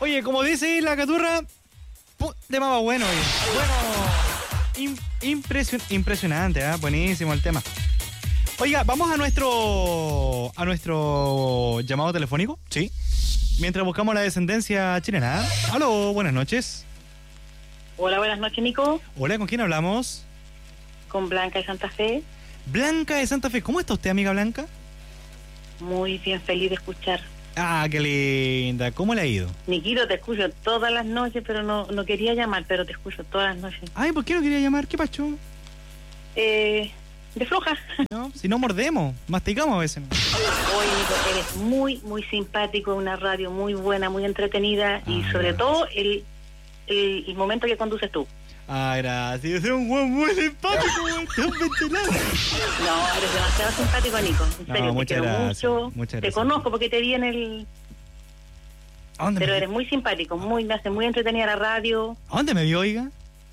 Oye, como dice la Caturra, tema va bueno. Bueno, impresionante, ¿eh? Buenísimo el tema. Oiga, vamos a nuestro llamado telefónico, ¿sí? Mientras buscamos la descendencia chilena. Aló, buenas noches. Hola, buenas noches, Nico. Hola, ¿con quién hablamos? Con Blanca de Santa Fe. Blanca de Santa Fe. ¿Cómo está usted, amiga Blanca? Muy bien, feliz de escuchar. Ah, qué linda. ¿Cómo le ha ido? Niquito, te escucho todas las noches, pero no quería llamar, pero te escucho todas las noches. Ay, ¿por qué no quería llamar? ¿Qué pacho? De floja. No, si no mordemos, masticamos a veces. Oye, Nico, eres muy, muy simpático, una radio muy buena, muy entretenida y sobre todo el momento que conduces tú. Ah, gracias. Eres un güey muy simpático, güey. No, eres demasiado simpático, Nico. En serio, te muchas quiero gracias, mucho. muchas Te gracias. conozco porque te vi en el... ¿A dónde Pero me eres muy simpático, me hace muy entretenida la radio. ¿A dónde me vio, oiga?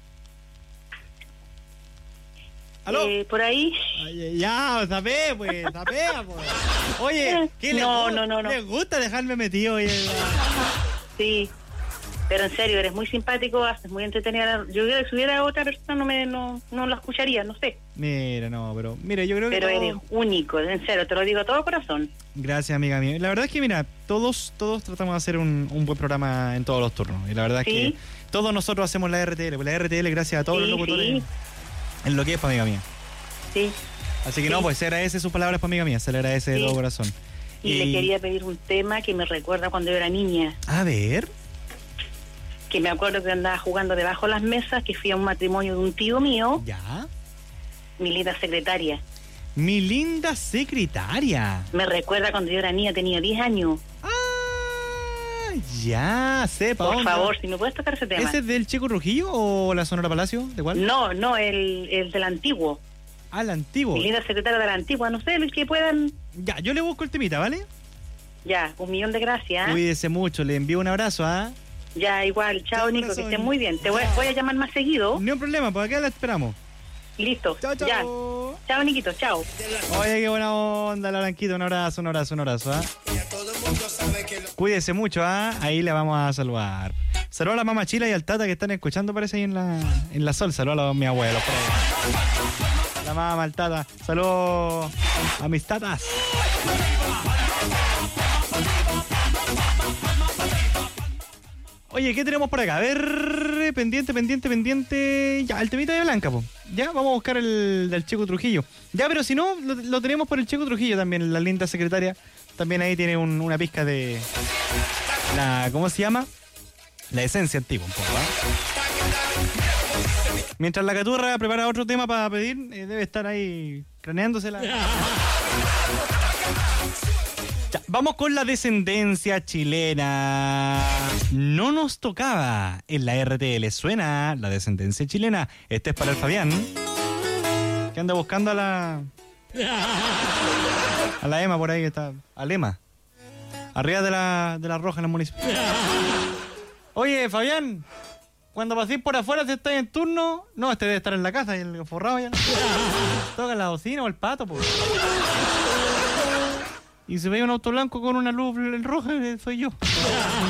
¿Aló? Por ahí. Ay, ya, sapea, pues. Oye, ¿qué No. le gusta dejarme metido, oye? Sí, pero en serio, eres muy simpático, haces muy entretenida. Yo creo que si hubiera otra persona no la escucharía, no sé. Mira, yo creo que... Pero eres único, en serio, te lo digo a todo corazón. Gracias, amiga mía. La verdad es que, mira, todos tratamos de hacer un buen programa en todos los turnos. Y la verdad es que todos nosotros hacemos la RTL. Pues la RTL, gracias a todos los locutores, en lo que es, para amiga mía. Sí. Así que no, pues se agradece sus palabras, para amiga mía. Se le agradece de todo corazón. Y le quería pedir un tema que me recuerda cuando yo era niña. A ver. Que me acuerdo que andaba jugando debajo de las mesas, que fui a un matrimonio de un tío mío. Ya. Mi linda secretaria. Mi linda secretaria. Me recuerda cuando yo era niña, tenía 10 años. Ah, ya, sepa. Por favor, si me puedes tocar ese tema. ¿Ese es del Checo Trujillo o la Sonora Palacio? ¿De cuál? No, el del antiguo. Ah, el antiguo. Mi linda secretaria de la antigua, no sé, el que puedan. Ya, yo le busco el temita, ¿vale? Ya, 1.000.000 de gracias. Cuídese mucho, le envío un abrazo, ¿ah? Ya, igual. Chao, Nico, corazón. que estés muy bien. Te voy a llamar más seguido. No hay problema, por acá la esperamos. Listo. Chao, chao. Ya. Chao, Niquito, chao. Oye, qué buena onda, la Blanquita. Un abrazo, ¿ah? Cuídese mucho, ¿ah? Ahí le vamos a saludar. Saludos a la mamá Chila y al Tata que están escuchando, parece, ahí en la Sol. Saludos a mi abuelo. La mamá, al Tata. Saludos a mis tatas. Oye, ¿qué tenemos por acá? A ver, pendiente. Ya, el temita de Blanca, po. Ya, vamos a buscar el del Checo Trujillo. Ya, pero si no, lo tenemos por el Checo Trujillo también, la linda secretaria. También ahí tiene una pizca de la, ¿cómo se llama? La esencia antigua, un poco, Mientras la Caturra prepara otro tema para pedir, debe estar ahí craneándosela. Ya, vamos con la descendencia chilena. No nos tocaba en la RTL. Suena la descendencia chilena. Este es para el Fabián, que anda buscando a la Ema por ahí, que está. A la Ema. Arriba de la roja en el municipio. Oye, Fabián, cuando paséis por afuera, si estáis en turno, no, este debe estar en la casa y el forrado ya. Toca la bocina o el pato, pues. Y si veis un auto blanco con una luz roja, soy yo.